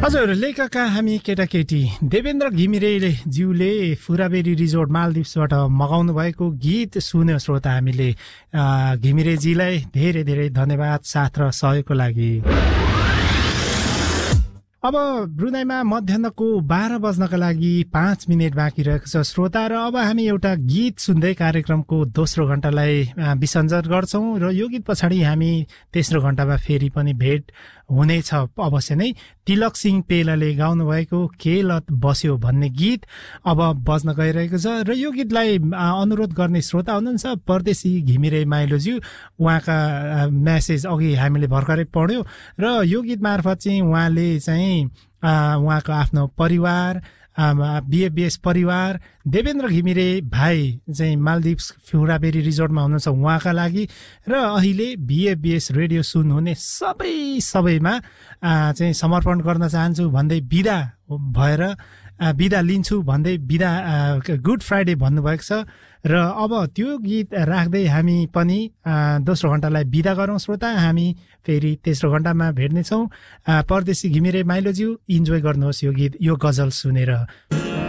हजुर, लेखकका हामी केटाकेटी देवेन्द्र घिमिरे ज्यूले फुराबेरी रिजोर्ट मालदिप्सबाट मगाउनु भएको गीत सुन्यो श्रोता। हामीले घिमिरेजीलाई धेरै धेरै धन्यवाद साथ र सहयोगको लागि। अब ब्रुनाईमा मध्याहको 12 बज्नका लागि 5 मिनट बाँकी रहेको छ श्रोता, र अब हामी एउटा गीत सुन्दै कार्यक्रमको दोस्रो घण्टालाई विसर्जन गर्छौं र यो गीत पछाडि हामी तेस्रो घण्टामा फेरि पनि भेट हुनेछ अवश्य नै। तिलक सिंह पेलाले गाउनु भएको के लत बस्यो भन्ने गीत अब बज्न गइरहेको छ र यो गीतलाई अनुरोध गर्ने श्रोता हुनुहुन्छ परदेशी घिमिरे माइलोज्यू। उहाँका मेसेज अघि हामीले भर्खरै पढ्यो र यो गीत मार्फत चाहिँ उहाँले चाहिँ उहाँको आफ्नो परिवार, बीएफबीएस परिवार, देवेन्द्र घिमिरे भाइ चाहिँ मालदिप्स फुराबेरी रिजोर्टमा हुनुहुन्छ उहाँका लागि, र अहिले बीएफबीएस रेडियो सुन्नुहुने सबैमा चाहिँ समर्पण गर्न चाहन्छु भन्दै बिदा लिन्छु भन्दै गुड फ्राइडे भन्नुभएको छ। र अब त्यो गीत राख्दै हामी पनि दोस्रो घण्टालाई बिदा गरौँ श्रोता। हामी फेरि तेस्रो घण्टामा भेट्नेछौँ। परदेशी घिमिरे माइलोज्यू इन्जोय गर्नुहोस् यो गीत, यो गजल सुनेर।